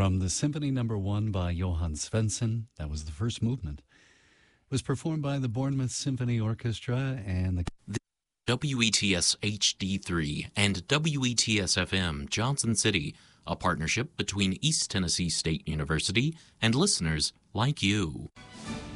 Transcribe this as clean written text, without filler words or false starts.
from the Symphony No. 1 by Johann Svensson. That was the first movement. It was performed by the Bournemouth Symphony Orchestra and the WETS HD3 and WETS FM Johnson City, a partnership between East Tennessee State University and listeners like you.